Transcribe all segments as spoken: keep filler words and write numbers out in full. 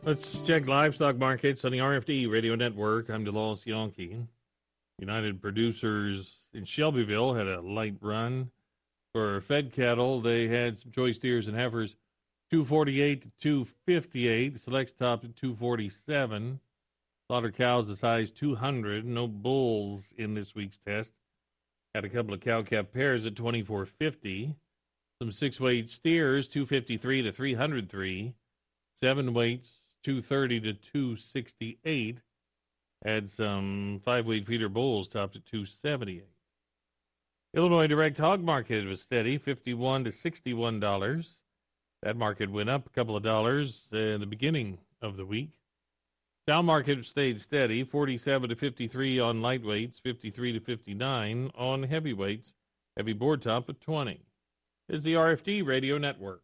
Let's check livestock markets on the R F D Radio Network. I'm DeLawes Yonke. United Producers in Shelbyville had a light run. For fed cattle, they had some choice steers and heifers, two forty-eight to two fifty-eight. Selects topped at two forty-seven. Slaughter cows as high as two hundred. No bulls in this week's test. Had a couple of cow-calf pairs at twenty-four fifty. Some six-weight steers, two fifty-three to three oh three. Seven weights, two thirty to two sixty-eight. Had some five-weight feeder bulls topped at two seventy-eight. Illinois direct hog market was steady, fifty-one to sixty-one dollars. That market went up a couple of dollars in the beginning of the week. Sow market stayed steady, forty-seven to fifty-three on lightweights, fifty-three to fifty-nine on heavyweights. Heavy board top at twenty. This is the R F D Radio Network.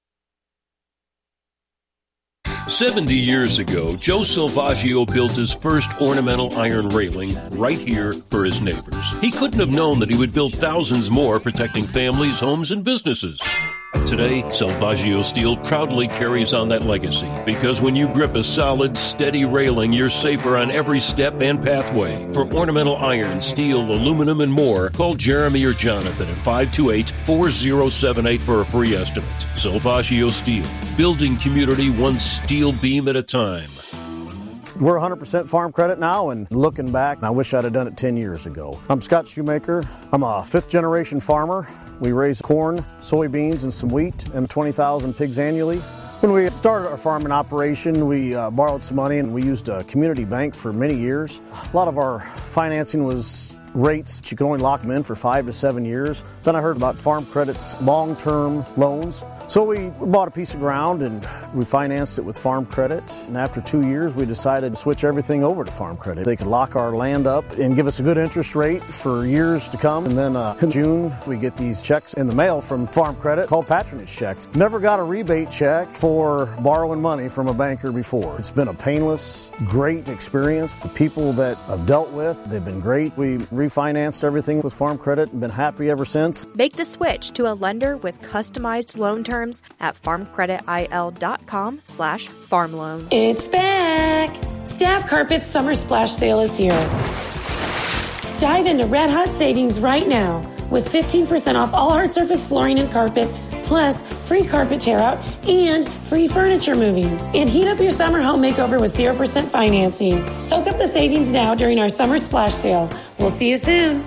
seventy years ago, Joe Salvaggio built his first ornamental iron railing right here for his neighbors. He couldn't have known that he would build thousands more, protecting families, homes, and businesses. Today, Salvaggio Steel proudly carries on that legacy, because when you grip a solid, steady railing, you're safer on every step and pathway. For ornamental iron, steel, aluminum, and more, call Jeremy or Jonathan at five two eight, four oh seven eight for a free estimate. Salvaggio Steel, building community one steel beam at a time. We're one hundred percent farm credit now, and looking back, I wish I'd have done it ten years ago. I'm Scott Shoemaker. I'm a fifth-generation farmer. We raise corn, soybeans, and some wheat, and twenty thousand pigs annually. When we started our farming operation, we uh, borrowed some money, and we used a community bank for many years. A lot of our financing was rates. You could only lock them in for five to seven years. Then I heard about Farm Credit's long-term loans. So we bought a piece of ground and we financed it with Farm Credit. And after two years, we decided to switch everything over to Farm Credit. They could lock our land up and give us a good interest rate for years to come. And then uh, in June, we get these checks in the mail from Farm Credit called patronage checks. Never got a rebate check for borrowing money from a banker before. It's been a painless, great experience. The people that I've dealt with, they've been great. We refinanced everything with Farm Credit and been happy ever since. Make the switch to a lender with customized loan terms at farmcreditil.com slash farm loans. It's back! Staff Carpet's Summer Splash Sale is here. Dive into red hot savings right now with fifteen percent off all hard surface flooring and carpet, plus free carpet tear out and free furniture moving. And heat up your summer home makeover with zero percent financing. Soak up the savings now during our Summer Splash Sale. We'll see you soon.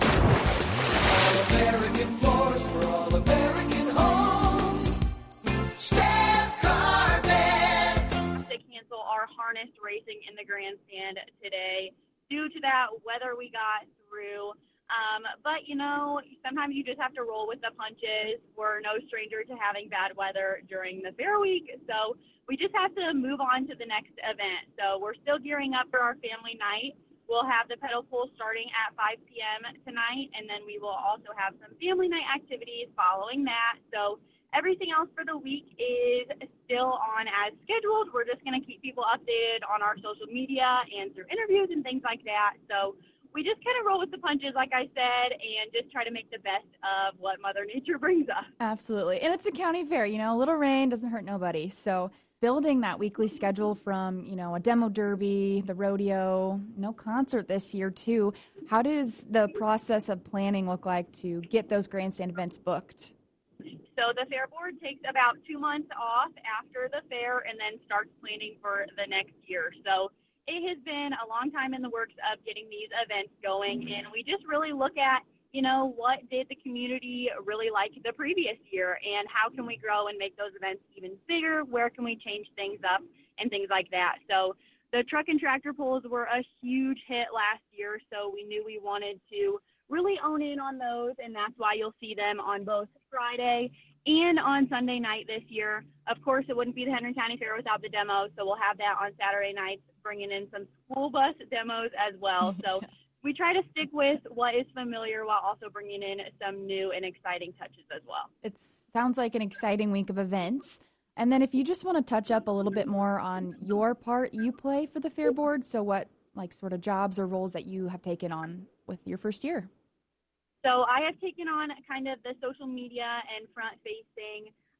Racing in the grandstand today due to that weather we got through. Um, but, you know, sometimes you just have to roll with the punches. We're no stranger to having bad weather during the fair week, so we just have to move on to the next event. So we're still gearing up for our family night. We'll have the pedal pool starting at five p.m. tonight, and then we will also have some family night activities following that. So everything else for the week is still on as scheduled. We're just going to keep people updated on our social media and through interviews and things like that. So we just kind of roll with the punches, like I said, and just try to make the best of what Mother Nature brings us. Absolutely. And it's a county fair. You know, a little rain doesn't hurt nobody. So building that weekly schedule from, you know, a demo derby, the rodeo, no concert this year, too. How does the process of planning look like to get those grandstand events booked? So the fair board takes about two months off after the fair and then starts planning for the next year. So it has been a long time in the works of getting these events going, and we just really look at, you know, what did the community really like the previous year, and how can we grow and make those events even bigger? Where can we change things up and things like that? So the truck and tractor pulls were a huge hit last year, so we knew we wanted to really own in on those, and that's why you'll see them on both Friday and on Sunday night this year. Of course, it wouldn't be the Henry County Fair without the demos, so we'll have that on Saturday nights, bringing in some school bus demos as well. So we try to stick with what is familiar while also bringing in some new and exciting touches as well. It sounds like an exciting week of events. And then if you just want to touch up a little bit more on your part you play for the Fair Board, so what like sort of jobs or roles that you have taken on with your first year? So I have taken on kind of the social media and front-facing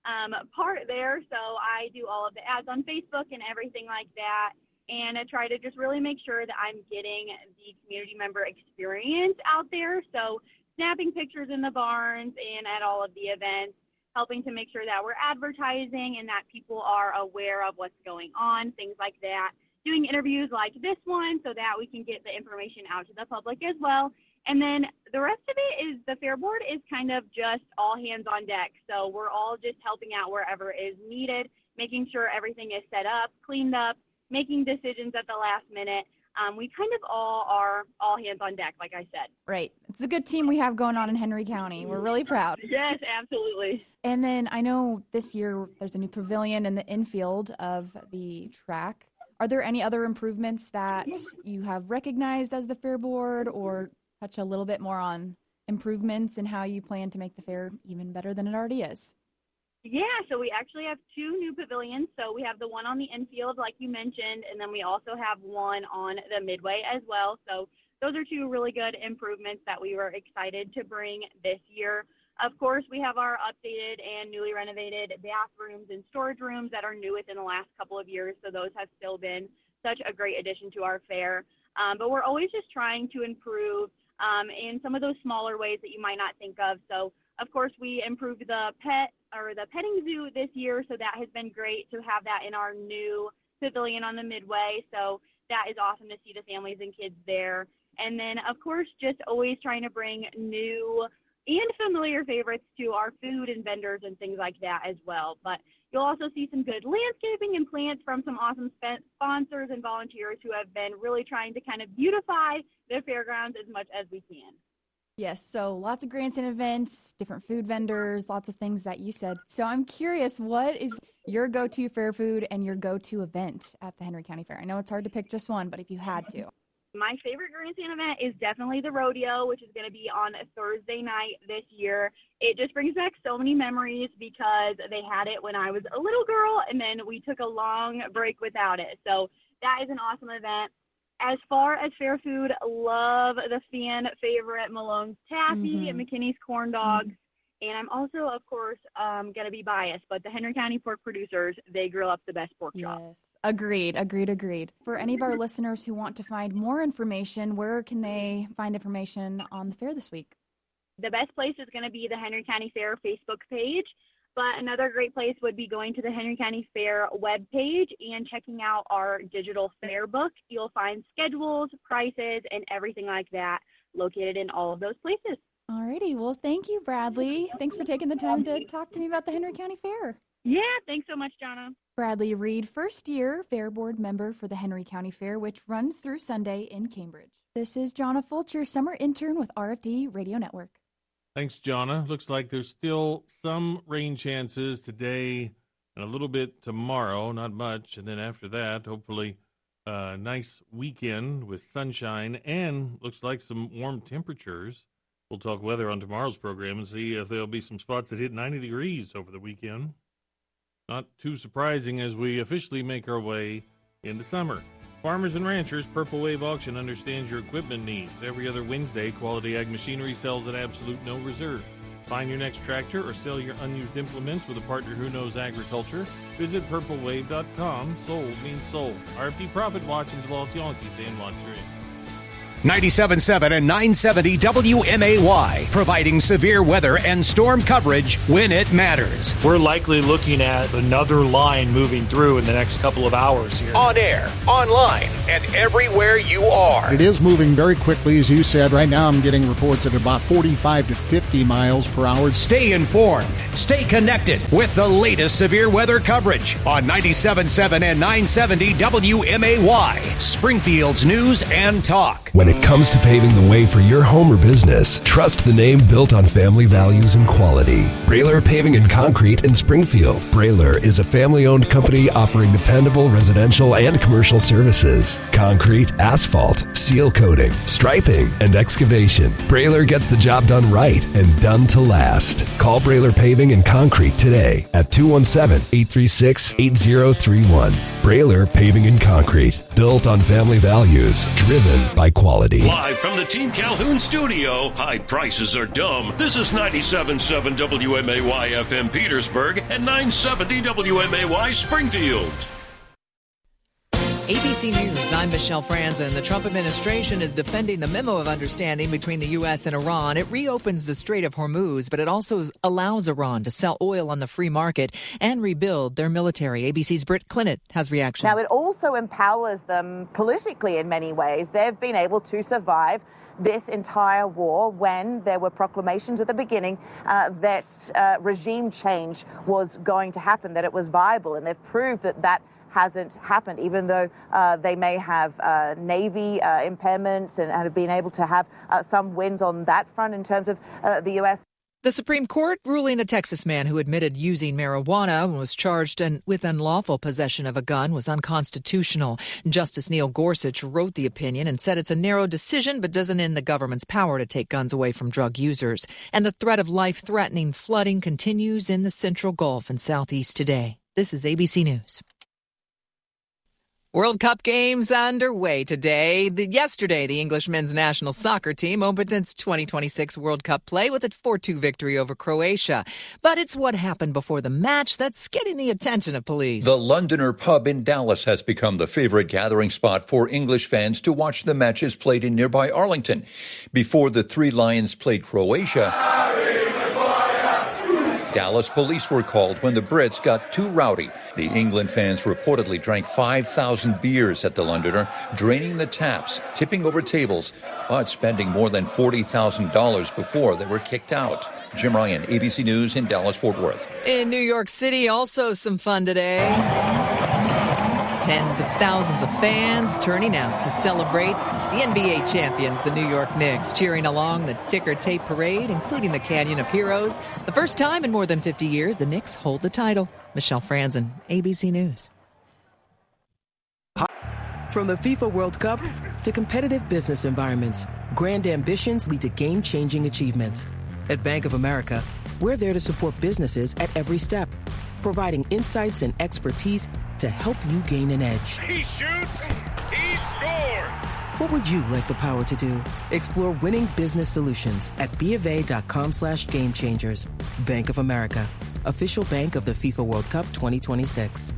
um, part there. So I do all of the ads on Facebook and everything like that. And I try to just really make sure that I'm getting the community member experience out there. So snapping pictures in the barns and at all of the events, helping to make sure that we're advertising and that people are aware of what's going on, things like that. Doing interviews like this one so that we can get the information out to the public as well. And then the rest of it is the Fair Board is kind of just all hands on deck. So we're all just helping out wherever is needed, making sure everything is set up, cleaned up, making decisions at the last minute. Um, we kind of all are all hands on deck, like I said. Right. It's a good team we have going on in Henry County. We're really proud. Yes, absolutely. And then I know this year there's a new pavilion in the infield of the track. Are there any other improvements that you have recognized as the Fair Board, or touch a little bit more on improvements and how you plan to make the fair even better than it already is? Yeah, so we actually have two new pavilions. So we have the one on the infield, like you mentioned, and then we also have one on the midway as well. So those are two really good improvements that we were excited to bring this year. Of course, we have our updated and newly renovated bathrooms and storage rooms that are new within the last couple of years. So those have still been such a great addition to our fair. Um, but we're always just trying to improve um, in some of those smaller ways that you might not think of. So, of course, we improved the pet or the petting zoo this year. So that has been great to have that in our new pavilion on the midway. So that is awesome to see the families and kids there. And then, of course, just always trying to bring new and familiar favorites to our food and vendors and things like that as well. But you'll also see some good landscaping and plants from some awesome sp- sponsors and volunteers who have been really trying to kind of beautify the fairgrounds as much as we can. Yes, so lots of grandstand events, different food vendors, lots of things that you said. So I'm curious, what is your go-to fair food and your go-to event at the Henry County Fair? I know it's hard to pick just one, but if you had to. My favorite grandstand event is definitely the rodeo, which is going to be on a Thursday night this year. It just brings back so many memories because they had it when I was a little girl, and then we took a long break without it. So that is an awesome event. As far as fair food, love the fan favorite Malone's Taffy Mm-hmm. and McKinney's Corn Dogs. And I'm also, of course, um, going to be biased, but the Henry County pork producers, they grill up the best pork chop. Yes, agreed, agreed, agreed. For any of our listeners who want to find more information, where can they find information on the fair this week? The best place is going to be the Henry County Fair Facebook page, but another great place would be going to the Henry County Fair webpage and checking out our digital fair book. You'll find schedules, prices, and everything like that located in all of those places. Alrighty, well, thank you, Bradley. Thanks for taking the time to talk to me about the Henry County Fair. Yeah, thanks so much, Jonna. Bradley Reed, first-year Fair Board member for the Henry County Fair, which runs through Sunday in Cambridge. This is Jonna Fulcher, summer intern with R F D Radio Network. Thanks, Jonna. Looks like there's still some rain chances today and a little bit tomorrow, not much. And then after that, hopefully a nice weekend with sunshine and looks like some warm temperatures. We'll talk weather on tomorrow's program and see if there'll be some spots that hit ninety degrees over the weekend. Not too surprising as we officially make our way into summer. Farmers and Ranchers Purple Wave Auction understands your equipment needs. Every other Wednesday, Quality Ag Machinery sells at absolute no reserve. Find your next tractor or sell your unused implements with a partner who knows agriculture. Visit purple wave dot com. Sold means sold. R F D Profit Watch and Los Yankees and Watch Your ninety-seven point seven and nine seventy W M A Y, providing severe weather and storm coverage when it matters. We're likely looking at another line moving through in the next couple of hours here. On air, online, and everywhere you are. It is moving very quickly, as you said. Right now I'm getting reports at about forty-five to fifty miles per hour. Stay informed. Stay connected with the latest severe weather coverage on ninety-seven point seven and nine seventy W M A Y, Springfield's News and Talk. When it comes to paving the way for your home or business, trust the name built on family values and quality. Brailer Paving and Concrete in Springfield. Brailer is a family-owned company offering dependable residential and commercial services. Concrete, asphalt, seal coating, striping, and excavation. Brailer gets the job done right and done to last. Call Brailer Paving and Concrete today at two one seven, eight three six, eight zero three one. Brailer Paving and Concrete. Built on family values. Driven by quality. Live from the Team Calhoun studio, high prices are dumb. This is ninety-seven point seven W M A Y F M Petersburg and nine seventy W M A Y Springfield. A B C News, I'm Michelle Franzen. The Trump administration is defending the memo of understanding between the U S and Iran. It reopens the Strait of Hormuz, but it also allows Iran to sell oil on the free market and rebuild their military. A B C's Britt Clinton has reaction. Now, it also empowers them politically in many ways. They've been able to survive this entire war when there were proclamations at the beginning uh, that uh, regime change was going to happen, that it was viable, and they've proved that that hasn't happened, even though uh, they may have uh, Navy uh, impairments and, and have been able to have uh, some wins on that front in terms of uh, the U S. The Supreme Court ruling a Texas man who admitted using marijuana and was charged with unlawful possession of a gun was unconstitutional. Justice Neil Gorsuch wrote the opinion and said it's a narrow decision but doesn't end the government's power to take guns away from drug users. And the threat of life-threatening flooding continues in the Central Gulf and Southeast today. This is A B C News. World Cup games underway today. The, yesterday, the English men's national soccer team opened its twenty twenty-six World Cup play with a four two victory over Croatia. But it's what happened before the match that's getting the attention of police. The Londoner pub in Dallas has become the favorite gathering spot for English fans to watch the matches played in nearby Arlington. Before the Three Lions played Croatia, Dallas police were called when the Brits got too rowdy. The England fans reportedly drank five thousand beers at the Londoner, draining the taps, tipping over tables, but spending more than forty thousand dollars before they were kicked out. Jim Ryan, A B C News in Dallas-Fort Worth. In New York City, also some fun today. Tens of thousands of fans turning out to celebrate the N B A champions, the New York Knicks, cheering along the ticker tape parade, including the Canyon of Heroes. The first time in more than fifty years, the Knicks hold the title. Michelle Franzen, A B C News. From the FIFA World Cup to competitive business environments, grand ambitions lead to game-changing achievements. At Bank of America, we're there to support businesses at every step, providing insights and expertise to help you gain an edge. He shoots, he scores! What would you like the power to do? Explore winning business solutions at BofA.com slash game changers. Bank of America, official bank of the FIFA World Cup twenty twenty-six.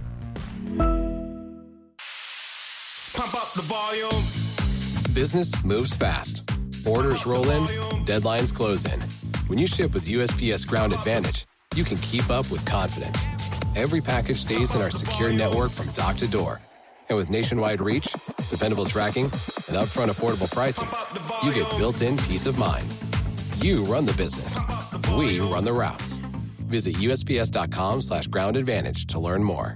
Pump up the volume. Business moves fast. Orders roll in, deadlines close in. When you ship with U S P S Ground Advantage, you can keep up with confidence. Every package stays in our secure network from dock to door. And with nationwide reach, dependable tracking, and upfront affordable pricing, you get built-in peace of mind. You run the business. We run the routes. Visit USPS.com slash ground advantage to learn more.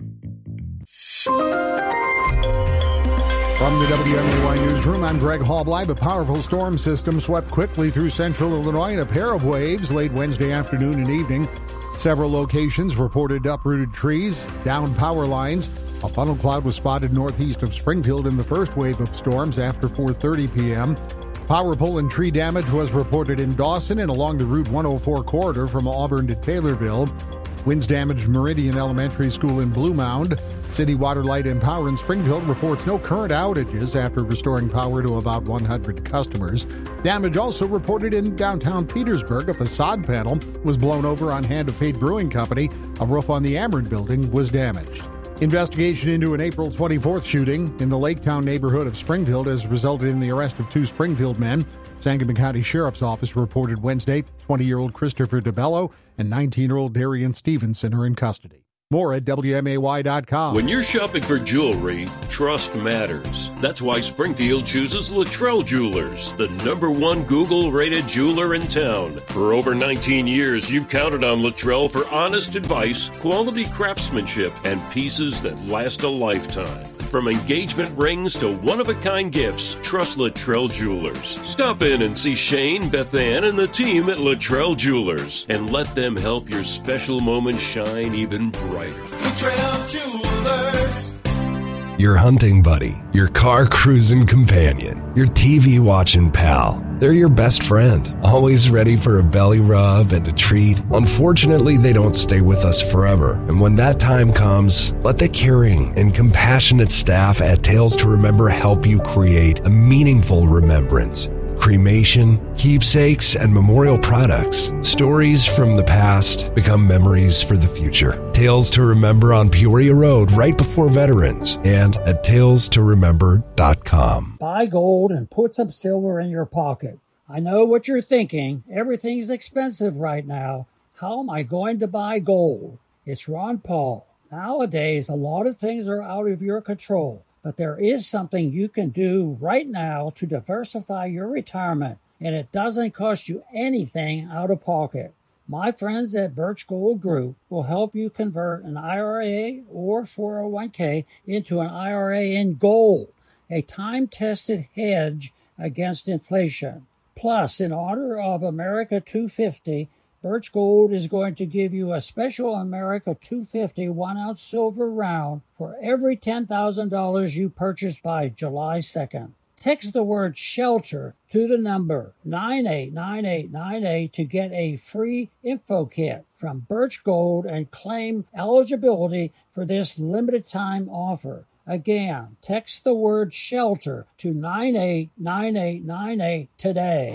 From the W M A Y Newsroom, I'm Greg Hallbleib. A powerful storm system swept quickly through central Illinois in a pair of waves late Wednesday afternoon and evening. Several locations reported uprooted trees, downed power lines. A funnel cloud was spotted northeast of Springfield in the first wave of storms after four thirty p.m. Power pole and tree damage was reported in Dawson and along the Route one oh four corridor from Auburn to Taylorville. Winds damaged Meridian Elementary School in Blue Mound. City Water, Light, and Power in Springfield reports no current outages after restoring power to about one hundred customers. Damage also reported in downtown Petersburg. A facade panel was blown over on Hand of Fate Brewing Company. A roof on the Ameren building was damaged. Investigation into an April twenty-fourth shooting in the Laketown neighborhood of Springfield has resulted in the arrest of two Springfield men. Sangamon County Sheriff's Office reported Wednesday twenty-year-old Christopher DeBello and nineteen-year-old Darian Stevenson are in custody. More at W M A Y dot com. When you're shopping for jewelry, trust matters. That's why Springfield chooses Luttrell Jewelers, the number one Google-rated jeweler in town. For over nineteen years, you've counted on Luttrell for honest advice, quality craftsmanship, and pieces that last a lifetime. From engagement rings to one-of-a-kind gifts, trust Luttrell Jewelers. Stop in and see Shane, Beth Ann, and the team at Luttrell Jewelers, and let them help your special moments shine even brighter. Luttrell Jewelers. your hunting buddy, your car cruising companion, your T V watching pal. They're your best friend, always ready for a belly rub and a treat. Unfortunately, they don't stay with us forever. And when that time comes, let the caring and compassionate staff at Tales to Remember help you create a meaningful remembrance. Cremation, keepsakes, and memorial products. Stories from the past become memories for the future. Tales to Remember on Peoria Road, right before Veterans, and at tales to remember dot com. Buy gold and put some silver in your pocket. I know what you're thinking. Everything's expensive right now. How am I going to buy gold? It's Ron Paul. Nowadays, a lot of things are out of your control. But there is something you can do right now to diversify your retirement, and it doesn't cost you anything out of pocket. My friends at Birch Gold Group will help you convert an I R A or four oh one k into an I R A in gold, a time-tested hedge against inflation. Plus, in honor of America two fifty, Birch Gold is going to give you a special America two fifty one-ounce silver round for every ten thousand dollars you purchase by July second. Text the word SHELTER to the number nine eight nine eight nine eight to get a free info kit from Birch Gold and claim eligibility for this limited time offer. Again, text the word SHELTER to nine eight nine eight nine eight today.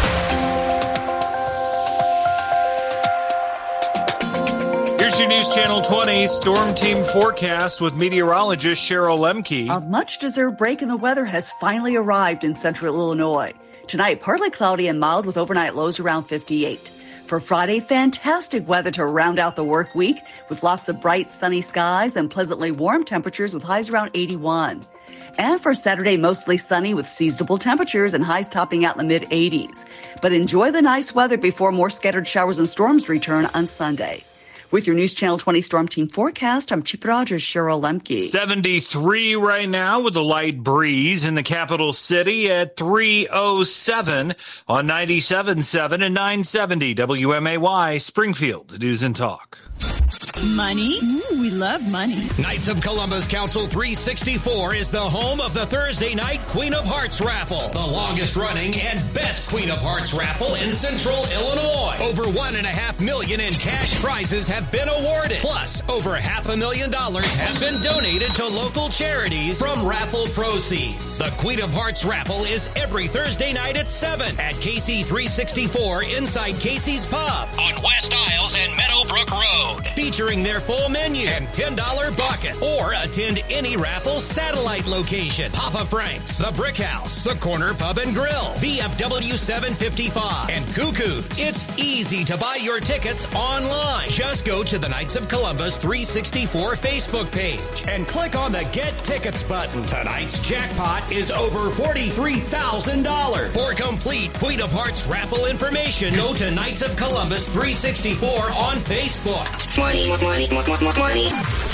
Here's your News Channel twenty Storm Team forecast with meteorologist Cheryl Lemke. A much-deserved break in the weather has finally arrived in central Illinois. Tonight, partly cloudy and mild with overnight lows around fifty-eight. For Friday, fantastic weather to round out the work week with lots of bright, sunny skies and pleasantly warm temperatures with highs around eighty-one. And for Saturday, mostly sunny with seasonable temperatures and highs topping out in the mid-eighties. But enjoy the nice weather before more scattered showers and storms return on Sunday. With your News Channel twenty Storm Team forecast, I'm Chief Rogers, Cheryl Lemke. seventy-three right now with a light breeze in the capital city at three oh seven on ninety-seven point seven and nine seventy W M A Y, Springfield News and Talk. Money? Ooh, we love money. Knights of Columbus Council three sixty-four is the home of the Thursday night Queen of Hearts raffle, the longest running and best Queen of Hearts raffle in central Illinois. Over one and a half million in cash prizes have been awarded. Plus, over half a million dollars have been donated to local charities from raffle proceeds. The Queen of Hearts raffle is every Thursday night at seven at K C three sixty-four inside Casey's Pub on West Isles and Meadowbrook Road. Featuring their full menu and ten dollar buckets. Or attend any raffle satellite location. Papa Frank's, the Brick House, the Corner Pub and Grill, B F W seven fifty-five, and Cuckoo's. It's easy to buy your tickets online. Just go to the Knights of Columbus three sixty-four Facebook page and click on the Get Tickets button. Tonight's jackpot is over forty-three thousand dollars. For complete Queen of Hearts raffle information, go to Knights of Columbus three sixty-four on Facebook. Money, money, money, money.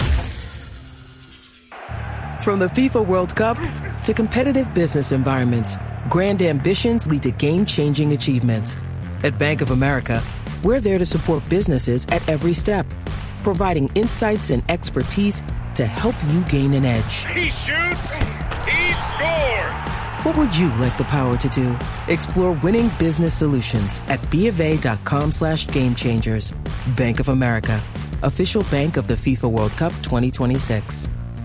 From the FIFA World Cup to competitive business environments, grand ambitions lead to game-changing achievements. At Bank of America, we're there to support businesses at every step, providing insights and expertise to help you gain an edge. He shoots, he scores! What would you like the power to do? Explore winning business solutions at BofA.com slash game changers. Bank of America, official bank of the FIFA World Cup twenty twenty-six.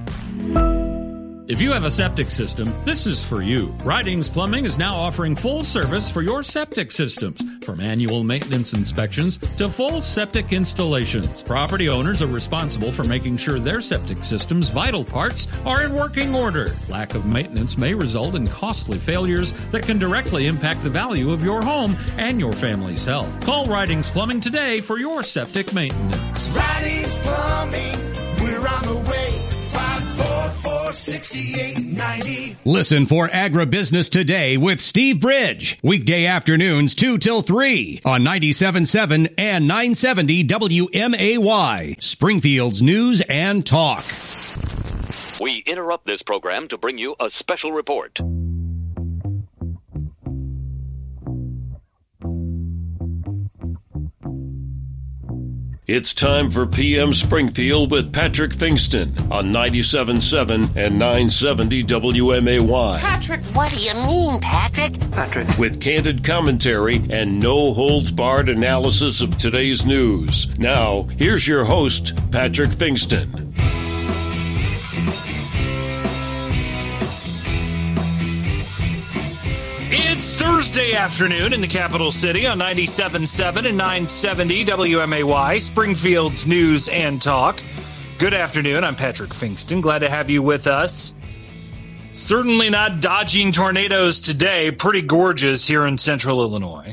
If you have a septic system, this is for you. Ridings Plumbing is now offering full service for your septic systems, from annual maintenance inspections to full septic installations. Property owners are responsible for making sure their septic system's vital parts are in working order. Lack of maintenance may result in costly failures that can directly impact the value of your home and your family's health. Call Ridings Plumbing today for your septic maintenance. Ridings Plumbing, we're on the way. five four four, six eight nine zero. Listen for Agribusiness Today with Steve Bridge. Weekday afternoons two till three on ninety-seven point seven and nine seventy W M A Y, Springfield's News and Talk. We interrupt this program to bring you a special report. It's time for P M Springfield with Patrick Fingston on ninety-seven point seven and nine seventy W M A Y. Patrick, what do you mean, Patrick? Patrick. With candid commentary and no-holds-barred analysis of today's news. Now, here's your host, Patrick Fingston. It's Thursday afternoon in the capital city on ninety-seven point seven and nine seventy W M A Y, Springfield's News and Talk. Good afternoon. I'm Patrick Fingston. Glad to have you with us. Certainly not dodging tornadoes today. Pretty gorgeous here in central Illinois.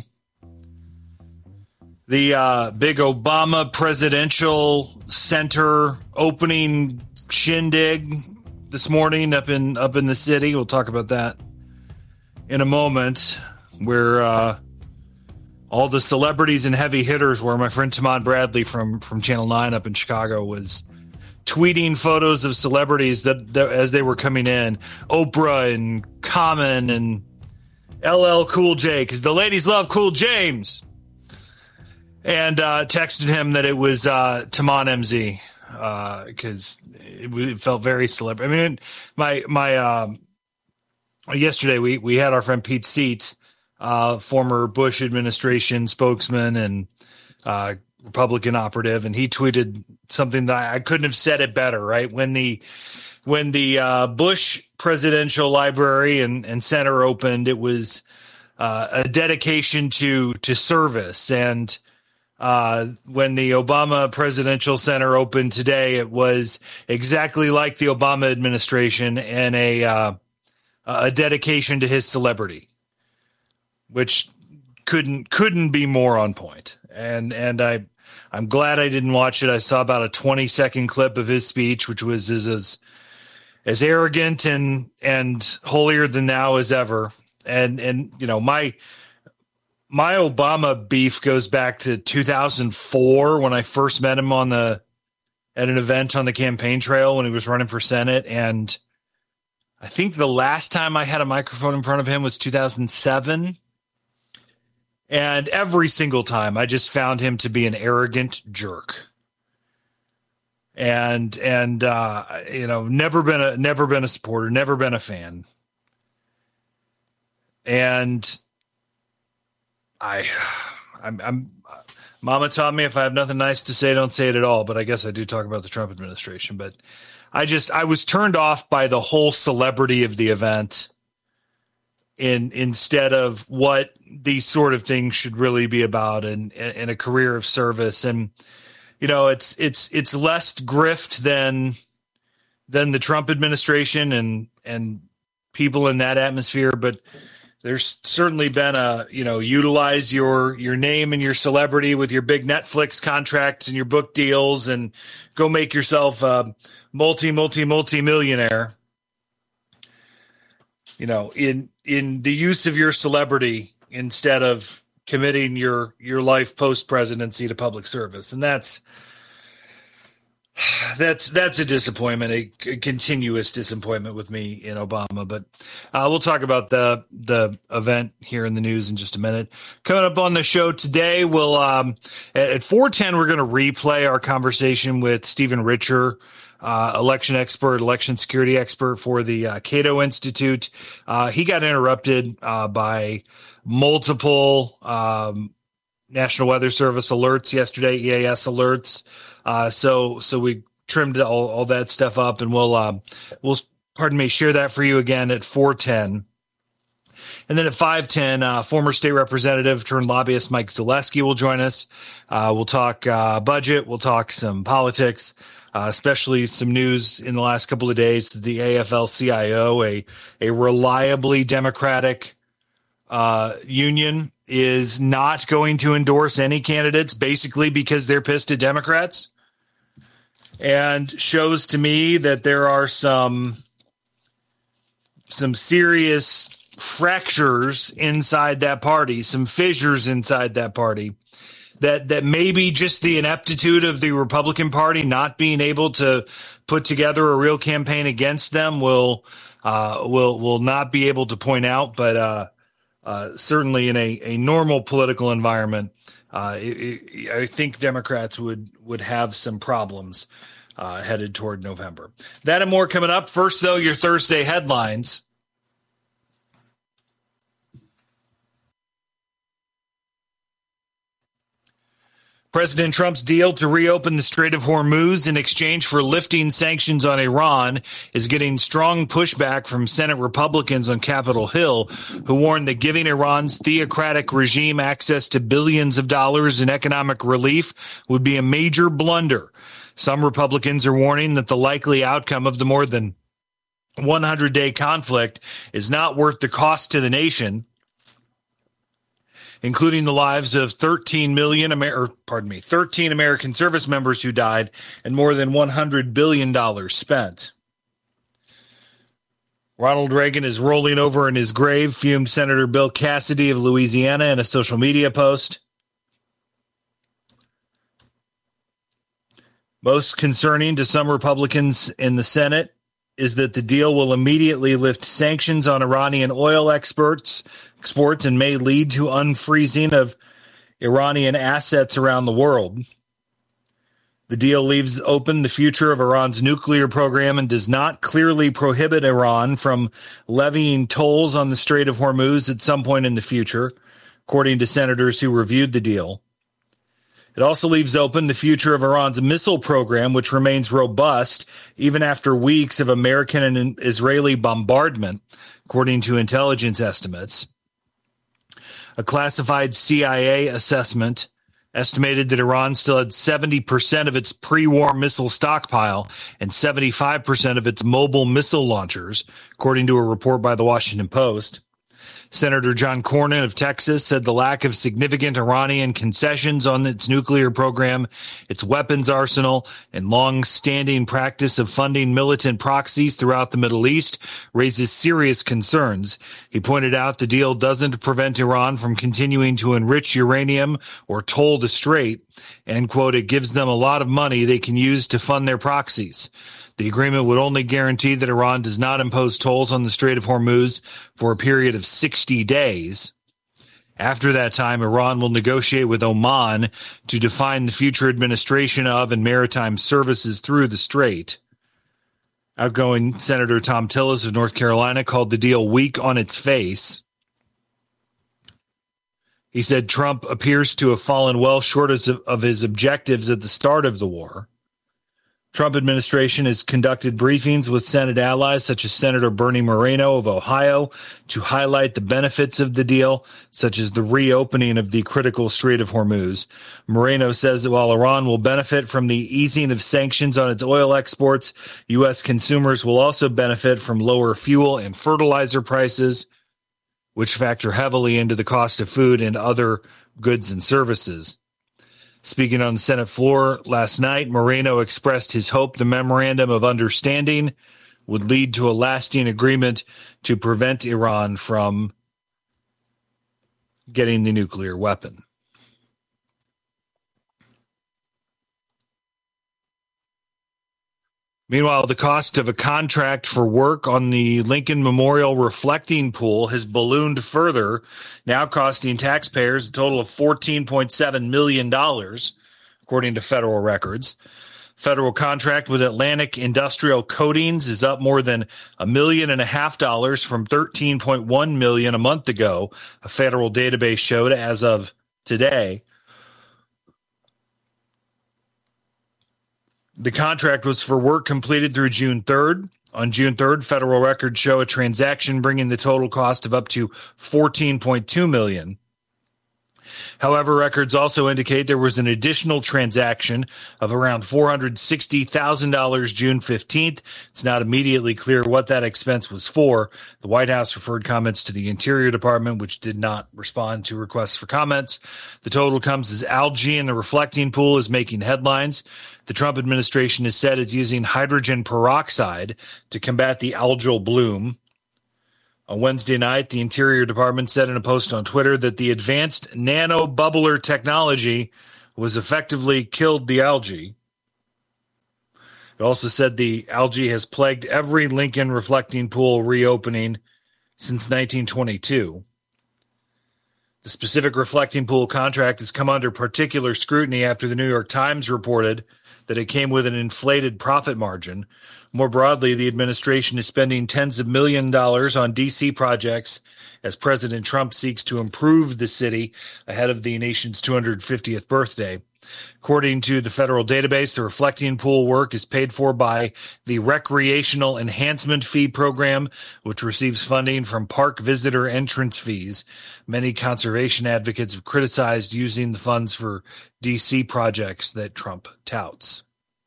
The uh, big Obama Presidential Center opening shindig this morning up in up in the city. We'll talk about that in a moment, where uh, all the celebrities and heavy hitters were. My friend Tamad Bradley from, from Channel nine up in Chicago was tweeting photos of celebrities that, that as they were coming in. Oprah and Common and L L Cool J, because the ladies love Cool James. And uh, texted him that it was uh, Tamon M Z, because uh, it, it felt very celebrity. I mean, my... my um, Yesterday, we, we had our friend Pete Seitz, uh, former Bush administration spokesman and uh, Republican operative, and he tweeted something that I couldn't have said it better, right? When the when the uh, Bush Presidential Library and, and Center opened, it was uh, a dedication to to service. And uh, when the Obama Presidential Center opened today, it was exactly like the Obama administration and a uh, a dedication to his celebrity, which couldn't couldn't be more on point. And and I I'm glad I didn't watch it. I saw about a twenty second clip of his speech, which was as as, as arrogant and and holier than thou as ever. And and you know, my my Obama beef goes back to two thousand four when I first met him on the at an event on the campaign trail when he was running for Senate. And I think the last time I had a microphone in front of him was two thousand seven. And every single time I just found him to be an arrogant jerk. And, and, uh, you know, never been a, never been a supporter, never been a fan. And I, I'm, I'm, Mama taught me if I have nothing nice to say, don't say it at all. But I guess I do talk about the Trump administration, but I just, I was turned off by the whole celebrity of the event in instead of what these sort of things should really be about in, in a career of service. And, you know, it's, it's, it's less grift than, than the Trump administration and, and people in that atmosphere. But there's certainly been a, you know, utilize your, your name and your celebrity with your big Netflix contracts and your book deals and go make yourself a multi, multi, multi millionaire, you know, in, in the use of your celebrity instead of committing your, your life post presidency to public service. And that's, That's that's a disappointment, a, a continuous disappointment with me in Obama. But uh, we'll talk about the the event here in the news in just a minute. Coming up on the show today, we'll um, at, at four ten we're going to replay our conversation with Stephen Richer, uh, election expert, election security expert for the uh, Cato Institute. Uh, he got interrupted uh, by multiple um, National Weather Service alerts yesterday, E A S alerts. Uh, so, so we trimmed all, all that stuff up, and we'll, uh, we'll, pardon me, share that for you again at four ten. And then at five ten, uh, former state representative turned lobbyist Mike Zaleski will join us. Uh, we'll talk, uh, budget. We'll talk some politics, uh, especially some news in the last couple of days. The A F L C I O, a, a reliably Democratic, uh, union, is not going to endorse any candidates, basically because they're pissed at Democrats. And shows to me that there are some some serious fractures inside that party, some fissures inside that party, that that maybe just the ineptitude of the Republican Party not being able to put together a real campaign against them will uh, will will not be able to point out. But uh, uh, certainly in a, a normal political environment, uh, it, it, I think Democrats would, would have some problems uh, headed toward November. That and more coming up. First, though, your Thursday headlines. President Trump's deal to reopen the Strait of Hormuz in exchange for lifting sanctions on Iran is getting strong pushback from Senate Republicans on Capitol Hill, who warned that giving Iran's theocratic regime access to billions of dollars in economic relief would be a major blunder. Some Republicans are warning that the likely outcome of the more than one hundred day conflict is not worth the cost to the nation, including the lives of thirteen million, Amer- or, pardon me, thirteen American service members who died and more than one hundred billion dollars spent. Ronald Reagan is rolling over in his grave, fumed Senator Bill Cassidy of Louisiana in a social media post. Most concerning to some Republicans in the Senate is that the deal will immediately lift sanctions on Iranian oil exports, exports and may lead to unfreezing of Iranian assets around the world. The deal leaves open the future of Iran's nuclear program and does not clearly prohibit Iran from levying tolls on the Strait of Hormuz at some point in the future, according to senators who reviewed the deal. It also leaves open the future of Iran's missile program, which remains robust even after weeks of American and Israeli bombardment, according to intelligence estimates. A classified C I A assessment estimated that Iran still had seventy percent of its pre-war missile stockpile and seventy-five percent of its mobile missile launchers, according to a report by the Washington Post. Senator John Cornyn of Texas said the lack of significant Iranian concessions on its nuclear program, its weapons arsenal, and long-standing practice of funding militant proxies throughout the Middle East raises serious concerns. He pointed out the deal doesn't prevent Iran from continuing to enrich uranium or toll the strait, and, quote, it gives them a lot of money they can use to fund their proxies. The agreement would only guarantee that Iran does not impose tolls on the Strait of Hormuz for a period of sixty days. After that time, Iran will negotiate with Oman to define the future administration of and maritime services through the strait. Outgoing Senator Tom Tillis of North Carolina called the deal weak on its face. He said Trump appears to have fallen well short of his objectives at the start of the war. Trump administration has conducted briefings with Senate allies such as Senator Bernie Moreno of Ohio to highlight the benefits of the deal, such as the reopening of the critical Strait of Hormuz. Moreno says that while Iran will benefit from the easing of sanctions on its oil exports, U S consumers will also benefit from lower fuel and fertilizer prices, which factor heavily into the cost of food and other goods and services. Speaking on the Senate floor last night, Moreno expressed his hope the memorandum of understanding would lead to a lasting agreement to prevent Iran from getting the nuclear weapon. Meanwhile, the cost of a contract for work on the Lincoln Memorial Reflecting Pool has ballooned further, now costing taxpayers a total of fourteen point seven million dollars, according to federal records. Federal contract with Atlantic Industrial Coatings is up more than a million and a half dollars from thirteen point one million dollars a month ago, a federal database showed as of today. The contract was for work completed through June third. On June third, federal records show a transaction bringing the total cost of up to fourteen point two million dollars. However, records also indicate there was an additional transaction of around four hundred sixty thousand dollars June fifteenth. It's not immediately clear what that expense was for. The White House referred comments to the Interior Department, which did not respond to requests for comments. The total comes as algae in the reflecting pool is making headlines. The Trump administration has said it's using hydrogen peroxide to combat the algal bloom. On Wednesday night, the Interior Department said in a post on Twitter that the advanced nano-bubbler technology was effectively killed the algae. It also said the algae has plagued every Lincoln reflecting pool reopening since nineteen twenty-two. The specific reflecting pool contract has come under particular scrutiny after the New York Times reported that it came with an inflated profit margin. More broadly, the administration is spending tens of million dollars on D C projects as President Trump seeks to improve the city ahead of the nation's two hundred fiftieth birthday. According to the federal database, the reflecting pool work is paid for by the Recreational Enhancement Fee Program, which receives funding from park visitor entrance fees. Many conservation advocates have criticized using the funds for D C projects that Trump touts.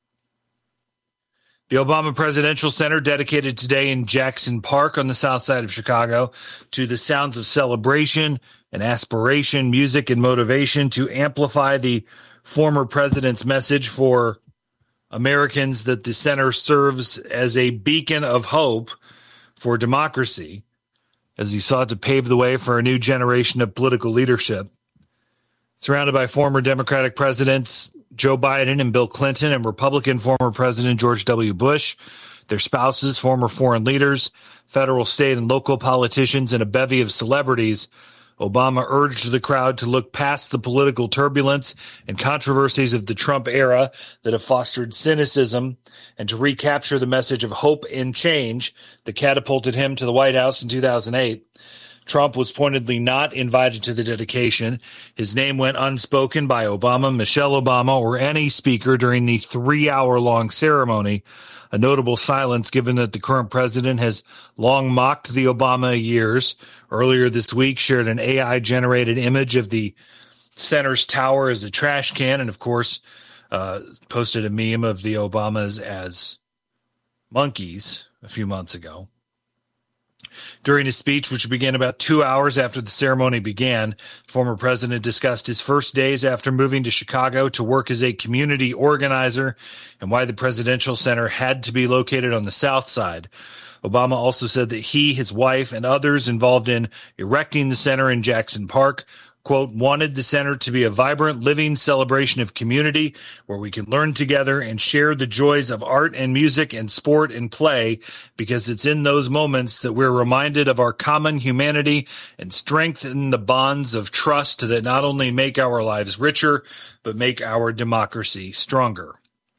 The Obama Presidential Center dedicated today in Jackson Park on the south side of Chicago to the sounds of celebration and aspiration, music and motivation to amplify the former president's message for Americans that the center serves as a beacon of hope for democracy as he sought to pave the way for a new generation of political leadership. Surrounded by former Democratic presidents Joe Biden and Bill Clinton and Republican former President George W. Bush, their spouses, former foreign leaders, federal, state, and local politicians, and a bevy of celebrities, Obama urged the crowd to look past the political turbulence and controversies of the Trump era that have fostered cynicism and to recapture the message of hope and change that catapulted him to the White House in two thousand eight. Trump was pointedly not invited to the dedication. His name went unspoken by Obama, Michelle Obama, or any speaker during the three-hour-long ceremony, a notable silence given that the current president has long mocked the Obama years. Earlier this week, shared an A I-generated image of the center's tower as a trash can, and of course, uh, posted a meme of the Obamas as monkeys a few months ago. During his speech, which began about two hours after the ceremony began, the former president discussed his first days after moving to Chicago to work as a community organizer and why the Presidential Center had to be located on the south side. Obama also said that he, his wife, and others involved in erecting the center in Jackson Park, quote, wanted the center to be a vibrant, living celebration of community where we can learn together and share the joys of art and music and sport and play, because it's in those moments that we're reminded of our common humanity and strengthen the bonds of trust that not only make our lives richer, but make our democracy stronger.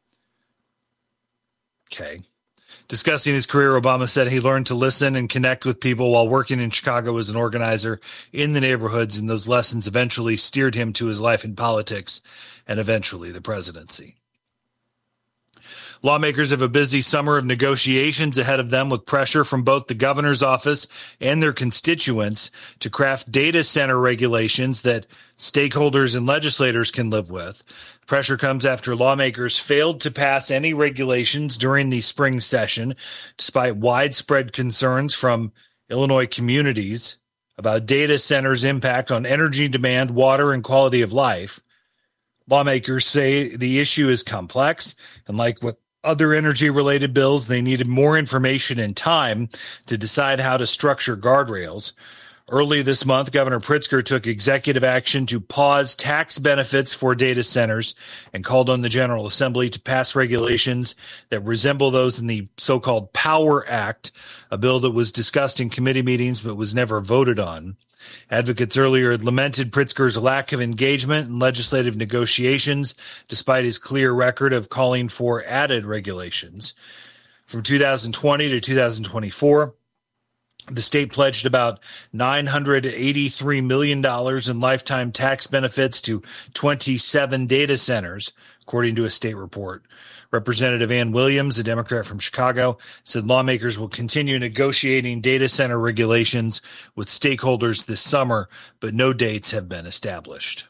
Okay. Discussing his career, Obama said he learned to listen and connect with people while working in Chicago as an organizer in the neighborhoods, and those lessons eventually steered him to his life in politics and eventually the presidency. Lawmakers have a busy summer of negotiations ahead of them, with pressure from both the governor's office and their constituents to craft data center regulations that stakeholders and legislators can live with. Pressure comes after lawmakers failed to pass any regulations during the spring session, despite widespread concerns from Illinois communities about data centers' impact on energy demand, water, and quality of life. Lawmakers say the issue is complex, and like with other energy-related bills, they needed more information and time to decide how to structure guardrails. Early this month, Governor Pritzker took executive action to pause tax benefits for data centers and called on the General Assembly to pass regulations that resemble those in the so-called Power Act, a bill that was discussed in committee meetings but was never voted on. Advocates earlier had lamented Pritzker's lack of engagement in legislative negotiations, despite his clear record of calling for added regulations. From two thousand twenty to two thousand twenty-four, the state pledged about nine hundred eighty-three million dollars in lifetime tax benefits to twenty-seven data centers, according to a state report. Representative Ann Williams, a Democrat from Chicago, said lawmakers will continue negotiating data center regulations with stakeholders this summer, but no dates have been established.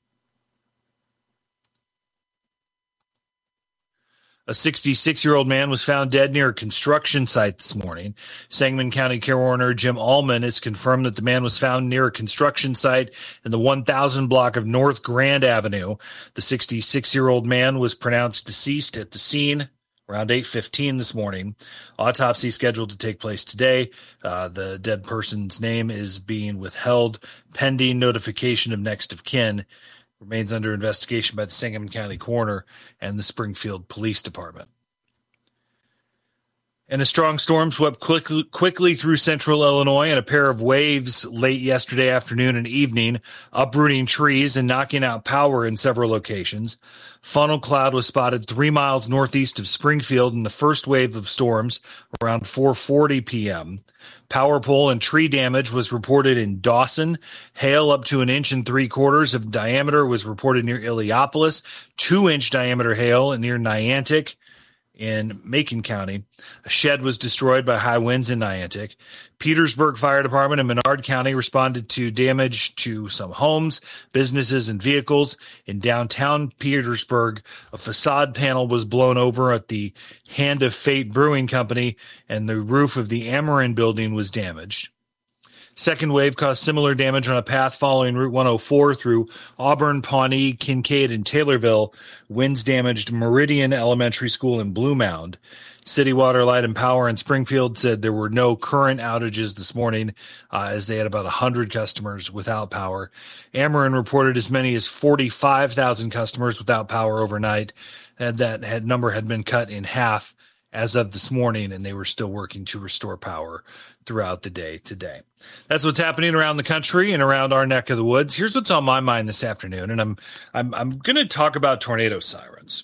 A sixty-six-year-old man was found dead near a construction site this morning. Sangamon County Coroner Jim Allman has confirmed that the man was found near a construction site in the one thousand block of North Grand Avenue. The sixty-six-year-old man was pronounced deceased at the scene around eight fifteen this morning. Autopsy scheduled to take place today. Uh, the dead person's name is being withheld pending notification of next of kin. Remains under investigation by the Sangamon County Coroner and the Springfield Police Department. And a strong storm swept quickly, quickly through central Illinois, and a pair of waves late yesterday afternoon and evening, uprooting trees and knocking out power in several locations. Funnel cloud was spotted three miles northeast of Springfield in the first wave of storms around four forty p.m. Power pole and tree damage was reported in Dawson. Hail up to an inch and three quarters of diameter was reported near Illiopolis. Two inch diameter hail near Niantic in Macon County. A shed was destroyed by high winds in Niantic. Petersburg Fire Department in Menard County responded to damage to some homes, businesses, and vehicles. In downtown Petersburg, a facade panel was blown over at the Hand of Fate Brewing Company, and the roof of the Amarin building was damaged. Second wave caused similar damage on a path following Route one oh four through Auburn, Pawnee, Kincaid, and Taylorville. Winds damaged Meridian Elementary School in Blue Mound. City Water, Light, and Power in Springfield said there were no current outages this morning, uh, as they had about one hundred customers without power. Ameren reported as many as forty-five thousand customers without power overnight, and that had, number had been cut in half as of this morning, and they were still working to restore power throughout the day today. That's what's happening around the country and around our neck of the woods. Here's what's on my mind this afternoon, and I'm I'm I'm going to talk about tornado sirens,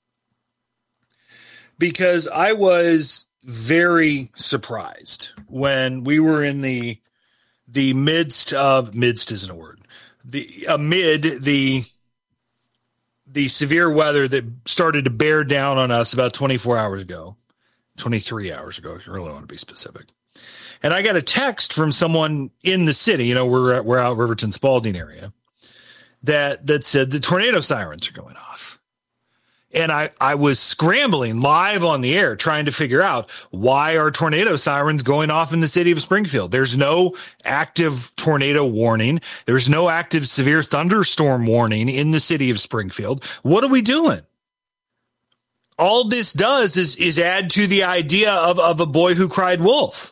because I was very surprised when we were in the the midst of midst isn't a word the amid the the severe weather that started to bear down on us about twenty-four hours ago, twenty-three hours ago, if you really want to be specific. And I got a text from someone in the city, you know, we're, we're out Riverton Spalding area, that, that said the tornado sirens are going off. And I, I was scrambling live on the air trying to figure out, why are tornado sirens going off in the city of Springfield? There's no active tornado warning. There's no active severe thunderstorm warning in the city of Springfield. What are we doing? All this does is, is add to the idea of, of a boy who cried wolf.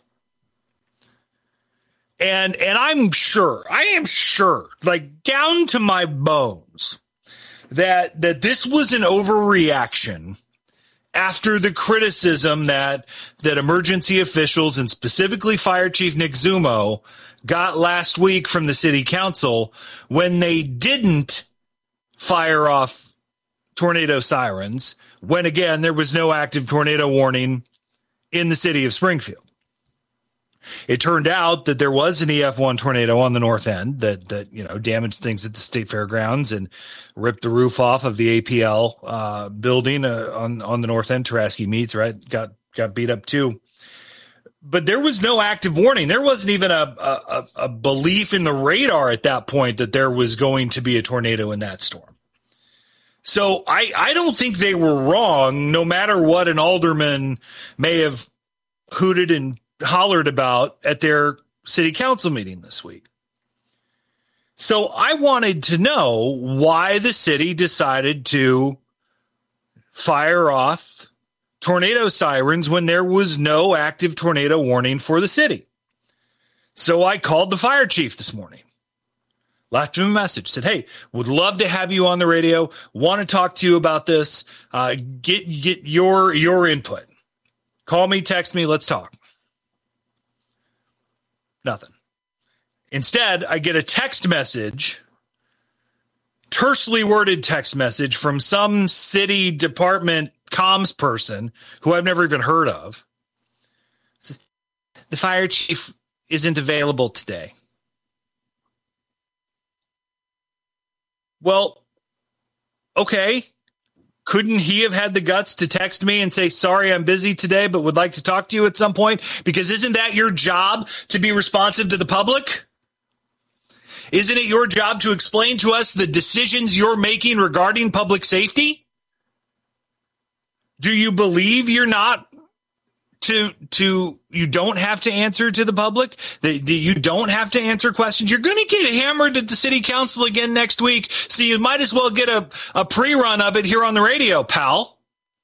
And, and I'm sure, I am sure, like down to my bones, that, that this was an overreaction after the criticism that, that emergency officials, and specifically Fire Chief Nick Zumo, got last week from the city council when they didn't fire off tornado sirens, when again, there was no active tornado warning in the city of Springfield. It turned out that there was an E F one tornado on the north end that, that, you know, damaged things at the state fairgrounds and ripped the roof off of the A P L uh, building uh, on, on the north end. Taraski Meats, right? Got, got beat up too. But there was no active warning. There wasn't even a, a, a belief in the radar at that point that there was going to be a tornado in that storm. So I, I don't think they were wrong, no matter what an alderman may have hooted and hollered about at their city council meeting this week. So I wanted to know why the city decided to fire off tornado sirens when there was no active tornado warning for the city. So I called the fire chief this morning, left him a message, said, hey, would love to have you on the radio. Want to talk to you about this. Uh, get, get your, your input. Call me, text me. Let's talk. Nothing. Instead, I get a text message, tersely worded text message from some city department comms person who I've never even heard of. The fire chief isn't available today. Well, okay. Couldn't he have had the guts to text me and say, sorry, I'm busy today, but would like to talk to you at some point? Because isn't that your job, to be responsive to the public? Isn't it your job to explain to us the decisions you're making regarding public safety? Do you believe you're not to, to, you don't have to answer to the public, that you don't have to answer questions? You're going to get hammered at the city council again next week, so you might as well get a, a pre-run of it here on the radio, pal.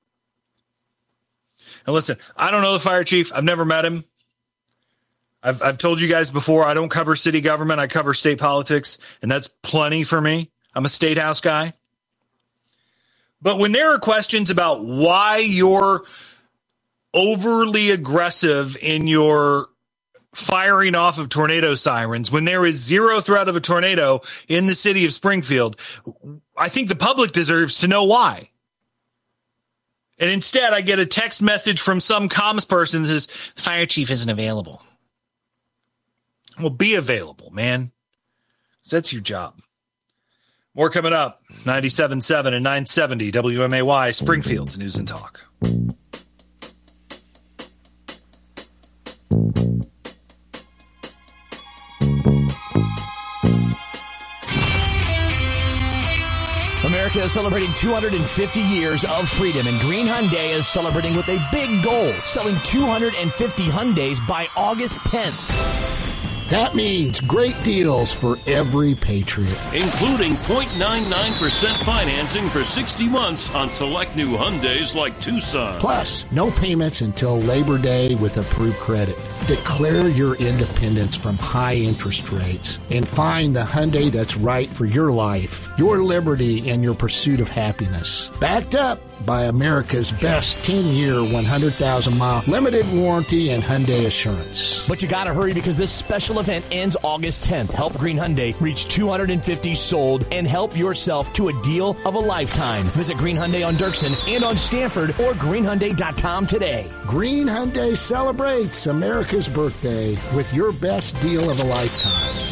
And listen, I don't know the fire chief. I've never met him. I've, I've told you guys before, I don't cover city government. I cover state politics, and that's plenty for me. I'm a state house guy. But when there are questions about why your overly aggressive in your firing off of tornado sirens when there is zero threat of a tornado in the city of Springfield. I think the public deserves to know why. And instead, I get a text message from some comms person that says, fire chief isn't available. Well, be available, man. That's your job. More coming up. ninety-seven point seven and nine seventy W M A Y, Springfield's News and Talk. America is celebrating two hundred fifty years of freedom, and Green Hyundai is celebrating with a big goal, selling two hundred fifty Hyundais by August tenth. That means great deals for every Patriot. Including zero point nine nine percent financing for sixty months on select new Hyundais like Tucson. Plus, no payments until Labor Day with approved credit. Declare your independence from high interest rates and find the Hyundai that's right for your life, your liberty, and your pursuit of happiness. Backed up by America's best ten-year, one hundred thousand mile limited warranty and Hyundai Assurance. But you gotta hurry because this special event ends August tenth. Help Green Hyundai reach two hundred fifty sold and help yourself to a deal of a lifetime. Visit Green Hyundai on Dirksen and on Stanford or green hyundai dot com today. Green Hyundai celebrates America's birthday with your best deal of a lifetime.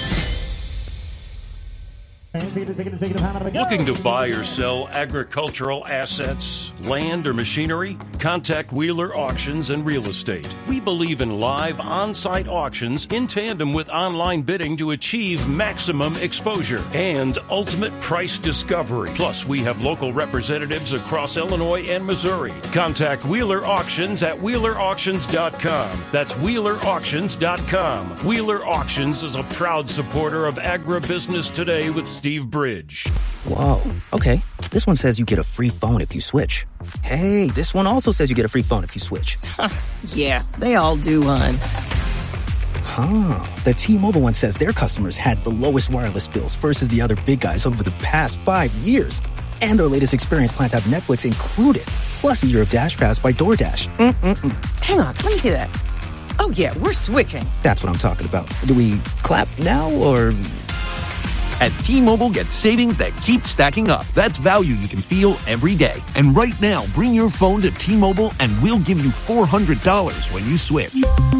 Looking to buy or sell agricultural assets, land, or machinery? Contact Wheeler Auctions and Real Estate. We believe in live on-site auctions in tandem with online bidding to achieve maximum exposure and ultimate price discovery. Plus, we have local representatives across Illinois and Missouri. Contact Wheeler Auctions at wheeler auctions dot com. That's wheeler auctions dot com. Wheeler Auctions is a proud supporter of Agribusiness Today with Steve Bridge. Whoa, okay. This one says you get a free phone if you switch. Hey, this one also says you get a free phone if you switch. Yeah, they all do, hon. Huh. The T-Mobile one says their customers had the lowest wireless bills versus the other big guys over the past five years. And their latest experience plans have Netflix included, plus a year of Dash Pass by DoorDash. Mm-mm-mm. Hang on, let me see that. Oh, yeah, we're switching. That's what I'm talking about. Do we clap now, or... At T-Mobile, get savings that keep stacking up. That's value you can feel every day. And right now, bring your phone to T-Mobile and we'll give you four hundred dollars when you switch.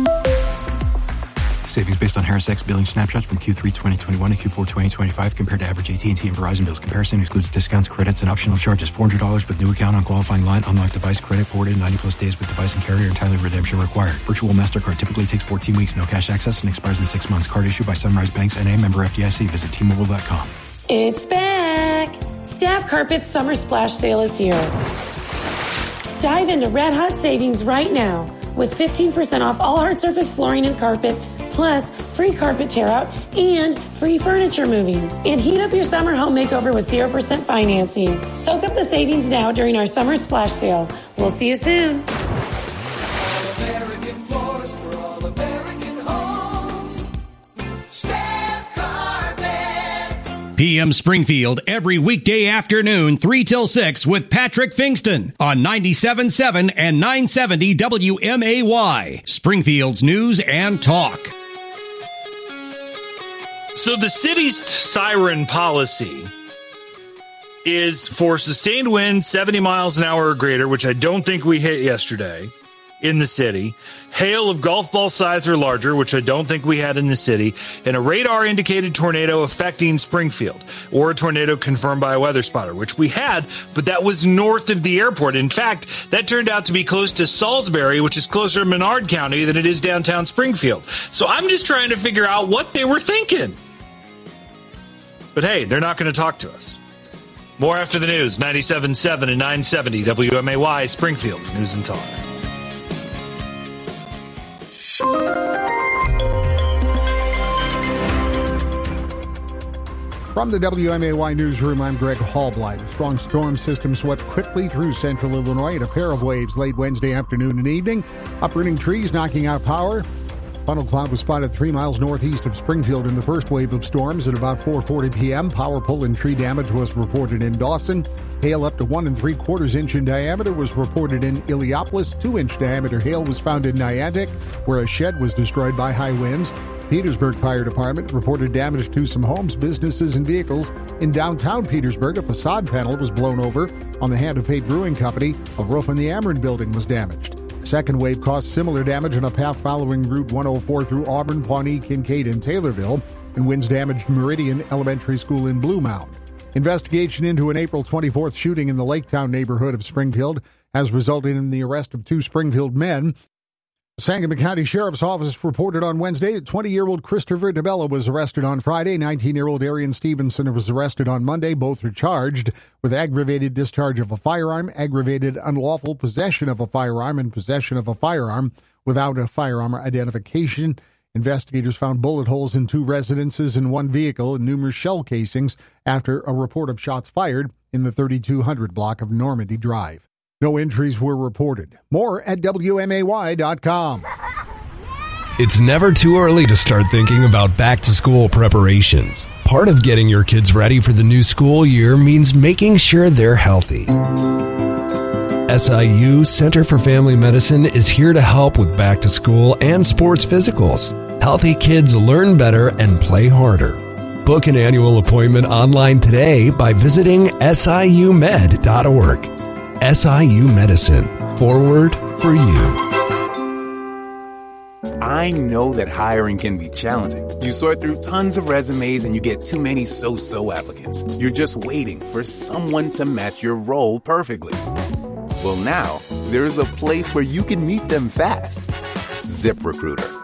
Savings based on Harris X billing snapshots from Q three twenty twenty-one to Q four twenty twenty-five compared to average A T and T and Verizon bills. Comparison excludes discounts, credits, and optional charges. four hundred dollars with new account on qualifying line. Unlocked device credit ported ninety plus days with device and carrier. Entirely redemption required. Virtual MasterCard typically takes fourteen weeks. No cash access and expires in six months. Card issued by Sunrise Banks N A, member F D I C. Visit T Mobile dot com. It's back! Staff Carpet's Summer Splash Sale is here. Dive into red hot savings right now with fifteen percent off all hard surface flooring and carpet, plus free carpet tear out and free furniture moving. And heat up your summer home makeover with zero percent financing. Soak up the savings now during our Summer Splash Sale. We'll see you soon. American floors for all American homes. Staff Carpet. P M Springfield every weekday afternoon, three till six with Patrick Fingston on ninety-seven point seven and nine seventy W M A Y, Springfield's News and Talk. So the city's siren policy is for sustained winds seventy miles an hour or greater, which I don't think we hit yesterday in the city, hail of golf ball size or larger, which I don't think we had in the city, and a radar-indicated tornado affecting Springfield, or a tornado confirmed by a weather spotter, which we had, but that was north of the airport. In fact, that turned out to be close to Salisbury, which is closer to Menard County than it is downtown Springfield. So I'm just trying to figure out what they were thinking. But hey, they're not going to talk to us. More after the news, ninety-seven point seven and nine seventy W M A Y, Springfield's News and Talk. From the W M A Y newsroom, I'm Greg Hallblight. A strong storm system swept quickly through central Illinois in a pair of waves late Wednesday afternoon and evening, uprooting trees, knocking out power. Funnel cloud was spotted three miles northeast of Springfield in the first wave of storms at about four forty p.m. Power pole and tree damage was reported in Dawson. Hail up to one and three quarters inch in diameter was reported in Illiopolis. Two inch diameter hail was found in Niantic, where a shed was destroyed by high winds. Petersburg Fire Department reported damage to some homes, businesses, and vehicles. In downtown Petersburg, a facade panel was blown over. On the Hand of Fate Brewing Company, a roof in the Ameren building was damaged. Second wave caused similar damage on a path following Route one oh four through Auburn, Pawnee, Kincaid, and Taylorville, and winds damaged Meridian Elementary School in Blue Mound. Investigation into an April twenty-fourth shooting in the Laketown neighborhood of Springfield has resulted in the arrest of two Springfield men. The Sangamon County Sheriff's Office reported on Wednesday that twenty-year-old Christopher DeBella was arrested on Friday. nineteen-year-old Arian Stevenson was arrested on Monday. Both are charged with aggravated discharge of a firearm, aggravated unlawful possession of a firearm, and possession of a firearm without a firearm identification. Investigators found bullet holes in two residences and one vehicle and numerous shell casings after a report of shots fired in the thirty-two hundred block of Normandy Drive. No injuries were reported. More at W M A Y dot com. It's never too early to start thinking about back-to-school preparations. Part of getting your kids ready for the new school year means making sure they're healthy. S I U Center for Family Medicine is here to help with back-to-school and sports physicals. Healthy kids learn better and play harder. Book an annual appointment online today by visiting S I U med dot org. S I U Medicine. Forward for you. I know that hiring can be challenging. You sort through tons of resumes and you get too many so-so applicants. You're just waiting for someone to match your role perfectly. Well, now, there's a place where you can meet them fast. ZipRecruiter.